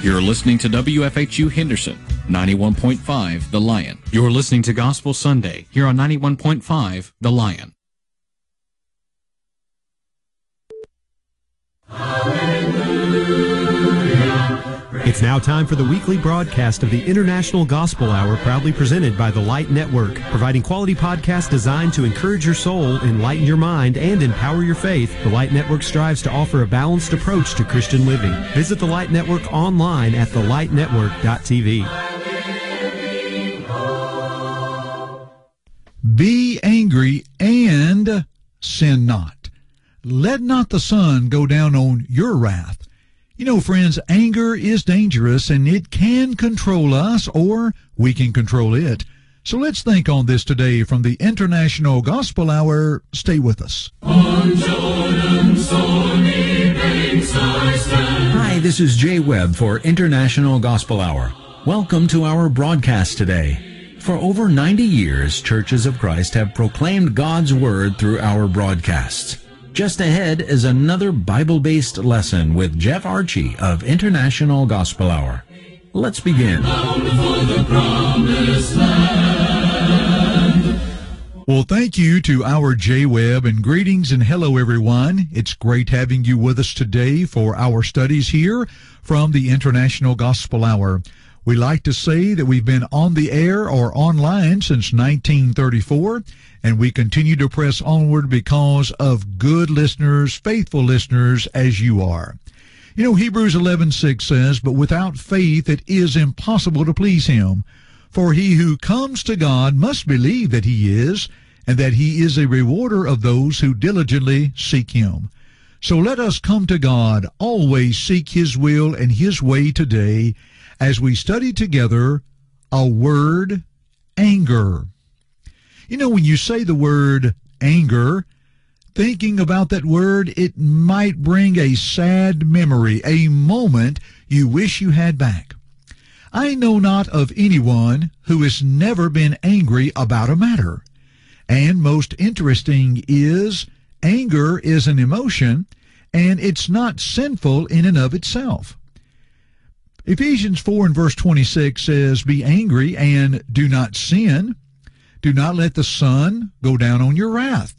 You're listening to WFHU Henderson, 91.5 The Lion. You're listening to Gospel Sunday here on 91.5 The Lion. It's now time for the weekly broadcast of the International Gospel Hour, proudly presented by the Light Network, providing quality podcasts designed to encourage your soul, enlighten your mind, and empower your faith. The Light Network strives to offer a balanced approach to Christian living. Visit the Light Network online at thelightnetwork.tv. Be angry and sin not. Let not the sun go down on your wrath. You know, friends, anger is dangerous, and it can control us, or we can control it. So let's think on this today from the International Gospel Hour. Stay with us. On Jordan's stormy banks I stand. Hi, this is Jay Webb for International Gospel Hour. Welcome to our broadcast today. For over 90 years, Churches of Christ have proclaimed God's Word through our broadcasts. Just ahead is another Bible-based lesson with Jeff Archie of International Gospel Hour. Let's begin. Bound for the promised land. Well, thank you to our Jay Webb, and greetings and hello, everyone. It's great having you with us today for our studies here from the International Gospel Hour. We like to say that we've been on the air or online since 1934, and we continue to press onward because of good listeners, faithful listeners as you are. You know, Hebrews 11:6 says, "But without faith it is impossible to please him. For he who comes to God must believe that he is, and that he is a rewarder of those who diligently seek him." So let us come to God, always seek his will and his way today, as we study together a word, anger. You know, when you say the word anger, thinking about that word, it might bring a sad memory, a moment you wish you had back. I know not of anyone who has never been angry about a matter. And most interesting is, anger is an emotion, and it's not sinful in and of itself. Ephesians 4 and verse 26 says, "Be angry and do not sin. Do not let the sun go down on your wrath."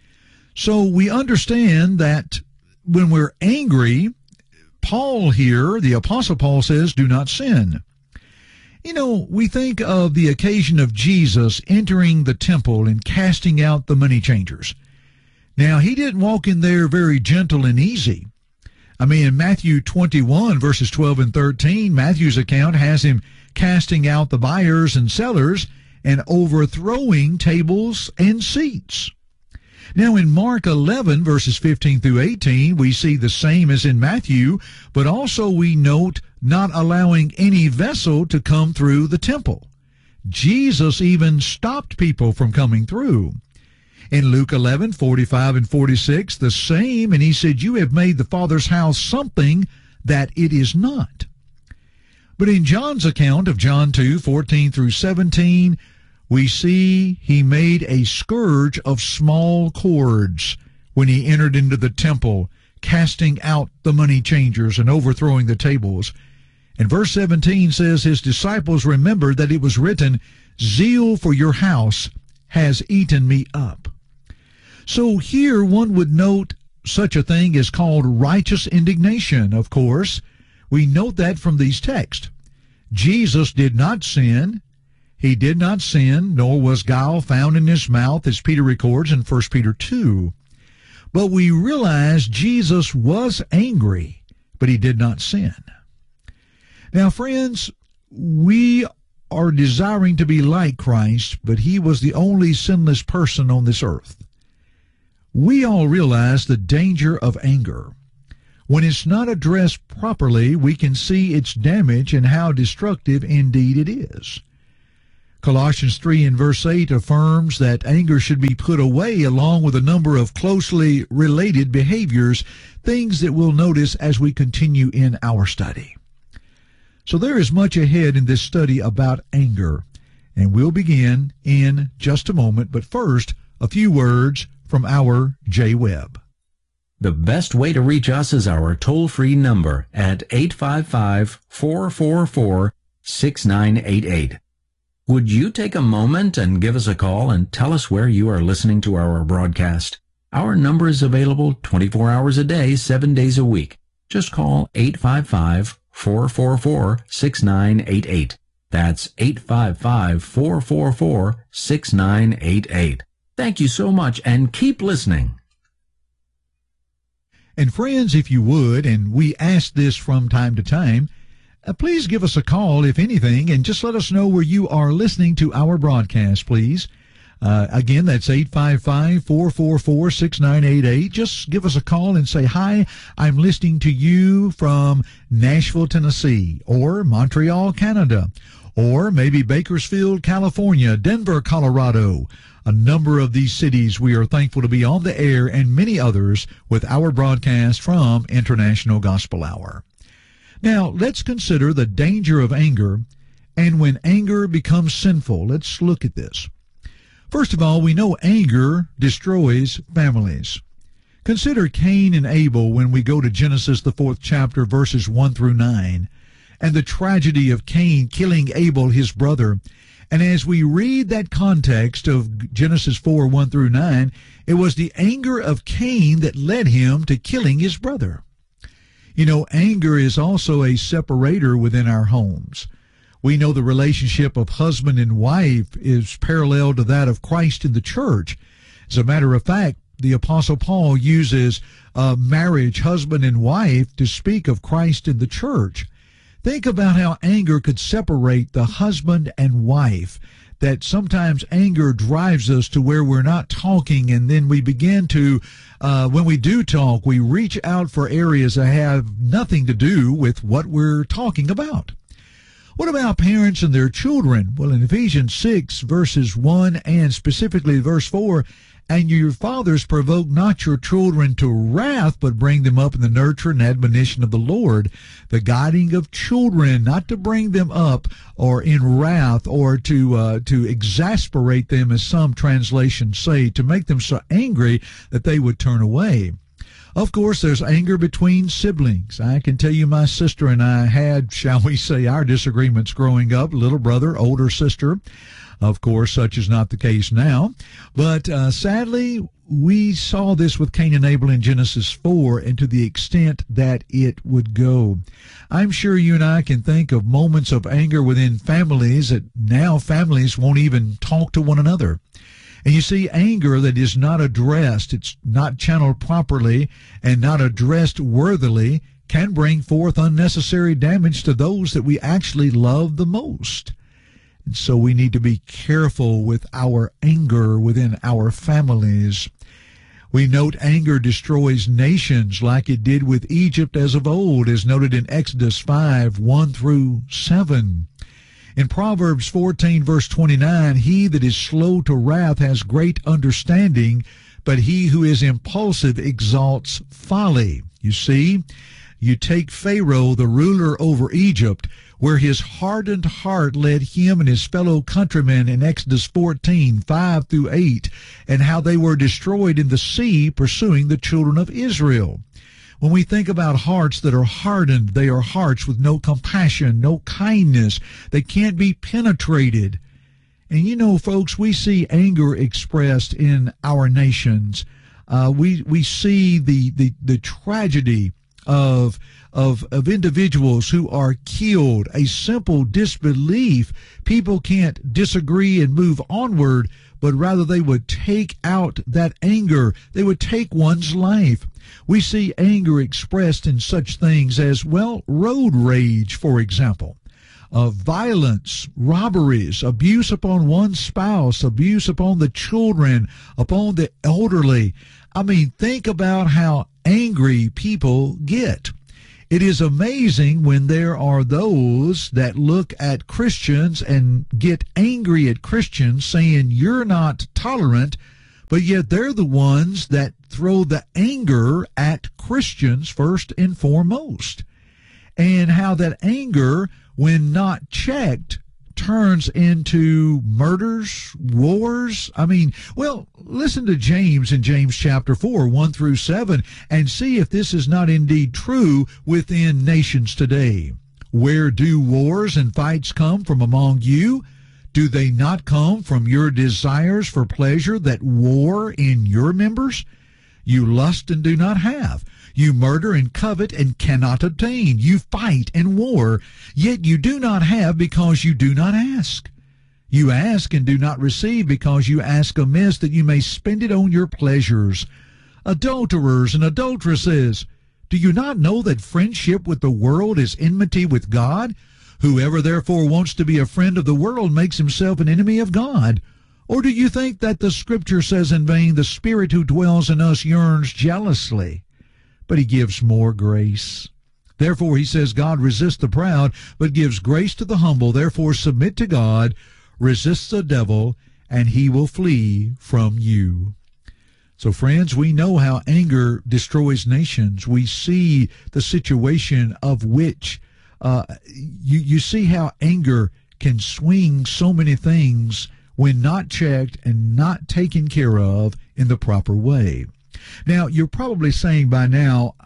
So we understand that when we're angry, Paul here, the Apostle Paul says, do not sin. You know, we think of the occasion of Jesus entering the temple and casting out the money changers. Now, he didn't walk in there very gentle and easy. I mean, in Matthew 21, verses 12 and 13, Matthew's account has him casting out the buyers and sellers and overthrowing tables and seats. Now, in Mark 11, verses 15 through 18, we see the same as in Matthew, but also we note not allowing any vessel to come through the temple. Jesus even stopped people from coming through. In Luke 11, 45 and 46, the same, and he said, "You have made the Father's house something that it is not." But in John's account of John 2, 14 through 17, we see he made a scourge of small cords when he entered into the temple, casting out the money changers and overthrowing the tables. And verse 17 says, his disciples remembered that it was written, "Zeal for your house has eaten me up." So here one would note such a thing is called righteous indignation, of course. We note that from these texts. Jesus did not sin. He did not sin, nor was guile found in his mouth, as Peter records in 1 Peter 2. But we realize Jesus was angry, but he did not sin. Now, friends, we are desiring to be like Christ, but he was the only sinless person on this earth. We all realize the danger of anger. When it's not addressed properly, we can see its damage and how destructive indeed it is. Colossians 3 and verse 8 affirms that anger should be put away along with a number of closely related behaviors, things that we'll notice as we continue in our study. So there is much ahead in this study about anger, and we'll begin in just a moment, but first, a few words from our Jay Webb. The best way to reach us is our toll-free number at 855-444-6988. Would you take a moment and give us a call and tell us where you are listening to our broadcast? Our number is available 24 hours a day, 7 days a week. Just call 855-444-6988. That's 855-444-6988. Thank you so much, and keep listening. And friends, if you would, and we ask this from time to time, please give us a call, if anything, and just let us know where you are listening to our broadcast, please. Again, that's 855-444-6988. Just give us a call and say, hi, I'm listening to you from Nashville, Tennessee, or Montreal, Canada, or maybe Bakersfield, California, Denver, Colorado. A number of these cities we are thankful to be on the air, and many others with our broadcast from International Gospel Hour. Now, let's consider the danger of anger and when anger becomes sinful. Let's look at this. First of all, we know anger destroys families. Consider Cain and Abel when we go to Genesis, the 4th chapter, verses 1 through 9, and the tragedy of Cain killing Abel, his brother. And as we read that context of Genesis 4, 1 through 9, it was the anger of Cain that led him to killing his brother. You know, anger is also a separator within our homes. We know the relationship of husband and wife is parallel to that of Christ in the church. As a matter of fact, the Apostle Paul uses marriage, husband and wife, to speak of Christ in the church. Think about how anger could separate the husband and wife, that sometimes anger drives us to where we're not talking, and then we begin to, when we do talk, we reach out for areas that have nothing to do with what we're talking about. What about parents and their children? Well, in Ephesians 6, verses 1 and specifically verse 4, and your fathers provoke not your children to wrath, but bring them up in the nurture and admonition of the Lord. The guiding of children, not to bring them up or in wrath or to exasperate them, as some translations say, to make them so angry that they would turn away. Of course, there's anger between siblings. I can tell you my sister and I had, shall we say, our disagreements growing up, little brother, older sister. Of course, such is not the case now. But sadly, we saw this with Cain and Abel in Genesis 4, and to the extent that it would go. I'm sure you and I can think of moments of anger within families that now families won't even talk to one another. And you see, anger that is not addressed, it's not channeled properly and not addressed worthily, can bring forth unnecessary damage to those that we actually love the most. And so we need to be careful with our anger within our families. We note anger destroys nations like it did with Egypt as of old, as noted in Exodus 5, 1 through 7. In Proverbs 14, verse 29, he that is slow to wrath has great understanding, but he who is impulsive exalts folly. You see, you take Pharaoh, the ruler over Egypt, where his hardened heart led him and his fellow countrymen in Exodus 14, 5 through 8, and how they were destroyed in the sea pursuing the children of Israel. When we think about hearts that are hardened, they are hearts with no compassion, no kindness. They can't be penetrated. And you know, folks, we see anger expressed in our nations. We see the tragedy of individuals who are killed, a simple disbelief. People can't disagree and move onward, but rather they would take out that anger. They would take one's life. We see anger expressed in such things as, well, road rage, for example, violence, robberies, abuse upon one's spouse, abuse upon the children, upon the elderly. I mean, think about how angry people get. It is amazing when there are those that look at Christians and get angry at Christians, saying you're not tolerant, but yet they're the ones that throw the anger at Christians first and foremost. And how that anger, when not checked, turns into murders, wars. I mean, well, listen to James in James chapter 4, 1 through 7, and see if this is not indeed true within nations today. Where do wars and fights come from among you? Do they not come from your desires for pleasure that war in your members? You lust and do not have. You murder and covet and cannot obtain. You fight and war, yet you do not have because you do not ask. You ask and do not receive because you ask amiss that you may spend it on your pleasures. Adulterers and adulteresses, do you not know that friendship with the world is enmity with God? Whoever therefore wants to be a friend of the world makes himself an enemy of God. Or do you think that the Scripture says in vain, the Spirit who dwells in us yearns jealously? But he gives more grace. Therefore, he says, God resists the proud, but gives grace to the humble. Therefore, submit to God, resist the devil, and he will flee from you. So, friends, we know how anger destroys nations. We see the situation of which you see how anger can swing so many things when not checked and not taken care of in the proper way. Now, you're probably saying by now,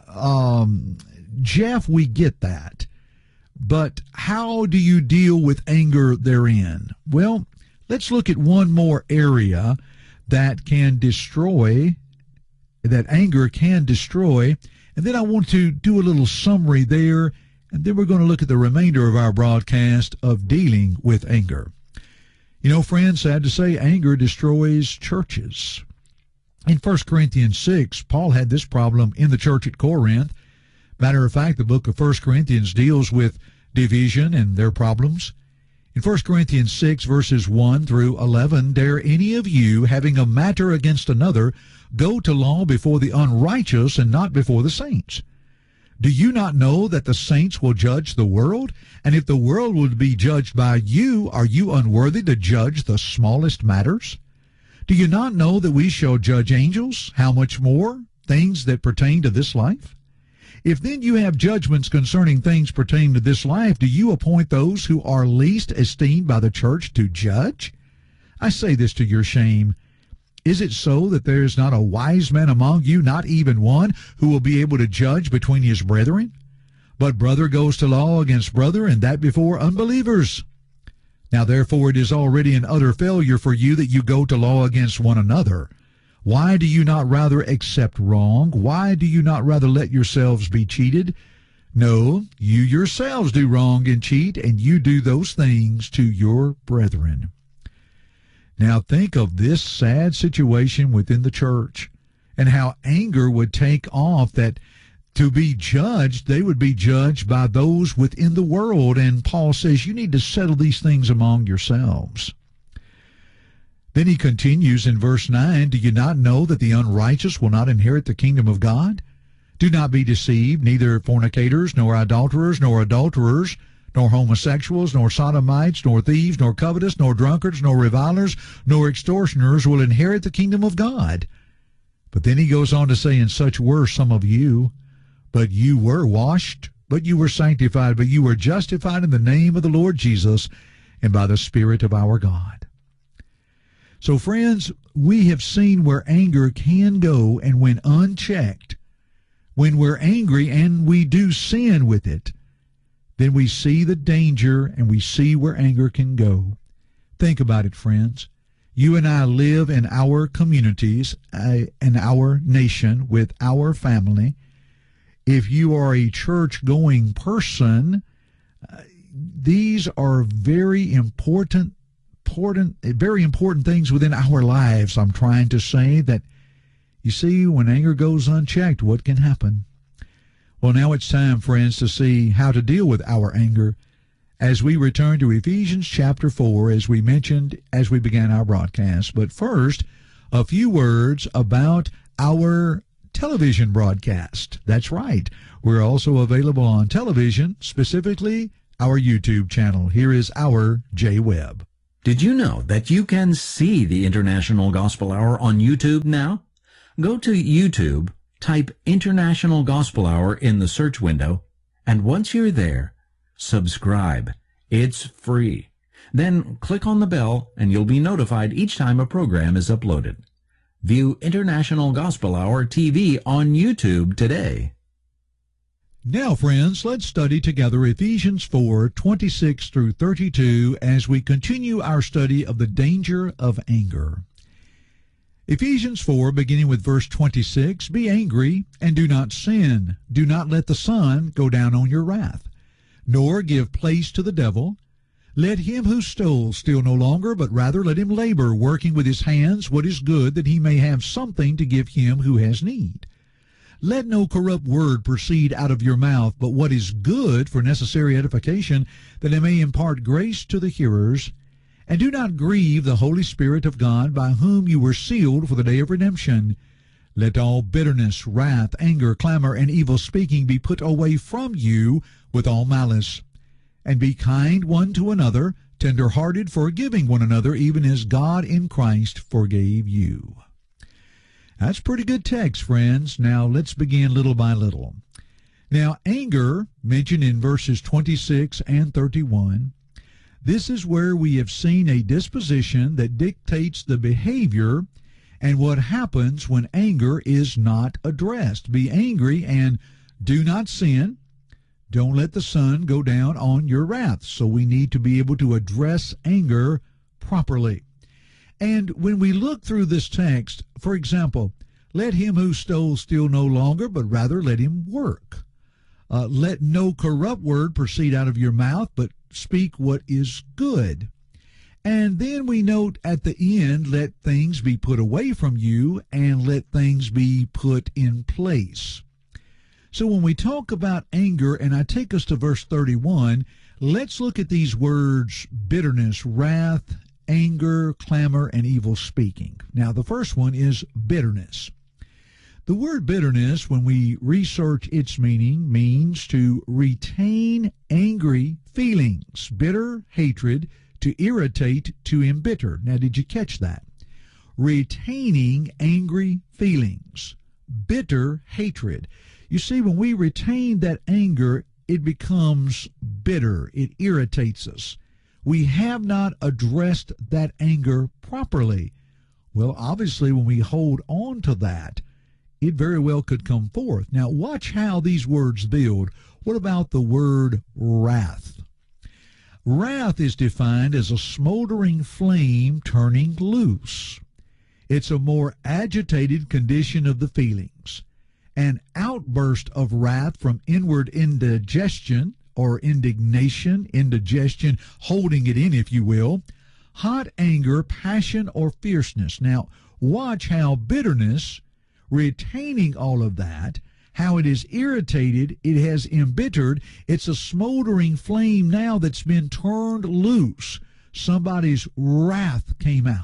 Jeff, we get that. But how do you deal with anger therein? Well, let's look at one more area that can destroy, that anger can destroy. And then I want to do a little summary there, and then we're going to look at the remainder of our broadcast of dealing with anger. You know, friends, sad to say, anger destroys churches. In 1 Corinthians 6, Paul had this problem in the church at Corinth. Matter of fact, the book of 1 Corinthians deals with division and their problems. In 1 Corinthians 6, verses 1 through 11, dare any of you, having a matter against another, go to law before the unrighteous and not before the saints? Do you not know that the saints will judge the world? And if the world will be judged by you, are you unworthy to judge the smallest matters? Do you not know that we shall judge angels? How much more things that pertain to this life? If then you have judgments concerning things pertaining to this life, do you appoint those who are least esteemed by the church to judge? I say this to your shame. Is it so that there is not a wise man among you, not even one, who will be able to judge between his brethren? But brother goes to law against brother, and that before unbelievers. Now therefore it is already an utter failure for you that you go to law against one another. Why do you not rather accept wrong? Why do you not rather let yourselves be cheated? No, you yourselves do wrong and cheat, and you do those things to your brethren. Now think of this sad situation within the church and how anger would take off, that to be judged, they would be judged by those within the world. And Paul says you need to settle these things among yourselves. Then he continues in verse 9, do you not know that the unrighteous will not inherit the kingdom of God? Do not be deceived, neither fornicators, nor adulterers, nor adulterers, nor homosexuals, nor sodomites, nor thieves, nor covetous, nor drunkards, nor revilers, nor extortioners will inherit the kingdom of God. But then he goes on to say, and such were some of you, but you were washed, but you were sanctified, but you were justified in the name of the Lord Jesus and by the Spirit of our God. So friends, we have seen where anger can go, and when unchecked, when we're angry and we do sin with it, then we see the danger and we see where anger can go. Think about it, friends. You and I live in our communities, in our nation, with our family. If you are a church-going person, these are very important things within our lives. I'm trying to say that, you see, when anger goes unchecked, what can happen? Well, now it's time, friends, to see how to deal with our anger as we return to Ephesians chapter 4, as we mentioned as we began our broadcast. But first, a few words about our television broadcast. That's right. We're also available on television, specifically our YouTube channel. Here is our Jay Webb. Did you know that you can see the International Gospel Hour on YouTube now? Go to YouTube, type International Gospel Hour in the search window, and once you're there, subscribe. It's free. Then click on the bell and you'll be notified each time a program is uploaded. View International Gospel Hour TV on YouTube today. Now, friends, let's study together Ephesians 4:26 through 32 as we continue our study of the danger of anger. Ephesians 4, beginning with verse 26, "Be angry and do not sin. Do not let the sun go down on your wrath, nor give place to the devil. Let him who stole steal no longer, but rather let him labor, working with his hands what is good, that he may have something to give him who has need. Let no corrupt word proceed out of your mouth, but what is good for necessary edification, that it may impart grace to the hearers. And do not grieve the Holy Spirit of God, by whom you were sealed for the day of redemption. Let all bitterness, wrath, anger, clamor, and evil speaking be put away from you with all malice. And be kind one to another, tender-hearted, forgiving one another, even as God in Christ forgave you." That's pretty good text, friends. Now let's begin little by little. Now, anger, mentioned in verses 26 and 31, this is where we have seen a disposition that dictates the behavior and what happens when anger is not addressed. Be angry and do not sin. Don't let the sun go down on your wrath. So we need to be able to address anger properly. And when we look through this text, for example, let him who stole steal no longer, but rather let him work. Let no corrupt word proceed out of your mouth, but speak what is good. And then we note at the end, let things be put away from you and let things be put in place. So when we talk about anger, and I take us to verse 31, let's look at these words: bitterness, wrath, anger, clamor, and evil speaking. Now, the first one is bitterness. The word bitterness, when we research its meaning, means to retain angry feelings. Bitter, hatred, to irritate, to embitter. Now, did you catch that? Retaining angry feelings. Bitter hatred. You see, when we retain that anger, it becomes bitter. It irritates us. We have not addressed that anger properly. Well, obviously, when we hold on to that, it very well could come forth. Now, watch how these words build. What about the word wrath? Wrath is defined as a smoldering flame turning loose. It's a more agitated condition of the feelings. An outburst of wrath from inward indigestion or indignation, indigestion, holding it in, if you will. Hot anger, passion, or fierceness. Now, watch how bitterness, retaining all of that, how it is irritated, it has embittered. It's a smoldering flame now that's been turned loose. Somebody's wrath came out.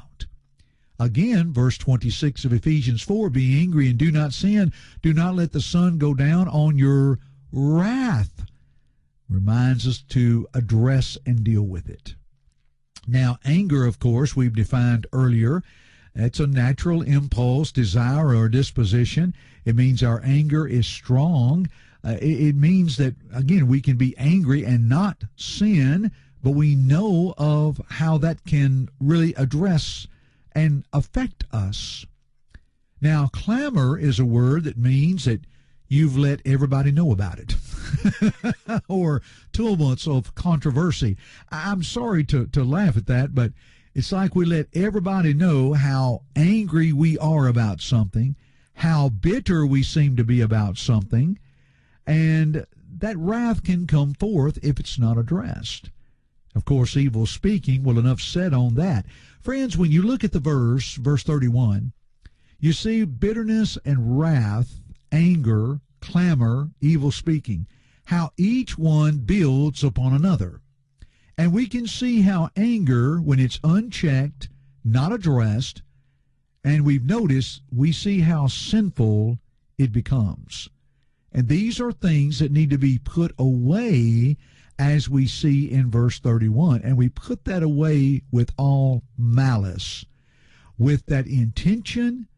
Again, verse 26 of Ephesians 4, "Be angry and do not sin. Do not let the sun go down on your wrath." Reminds us to address and deal with it. Now, anger, of course, we've defined earlier. It's a natural impulse, desire, or disposition. It means our anger is strong. It means that, again, we can be angry and not sin, but we know of how that can really address and affect us. Now, clamor is a word that means that you've let everybody know about it, or tumults of controversy. I'm sorry to laugh at that, but it's like we let everybody know how angry we are about something, how bitter we seem to be about something, and that wrath can come forth if it's not addressed. Of course, evil speaking, well, enough said on that. Friends, when you look at the verse 31, you see bitterness and wrath, anger, clamor, evil speaking, how each one builds upon another. And we can see how anger, when it's unchecked, not addressed, and we see how sinful it becomes. And these are things that need to be put away, as we see in verse 31. And we put that away with all malice, with that intention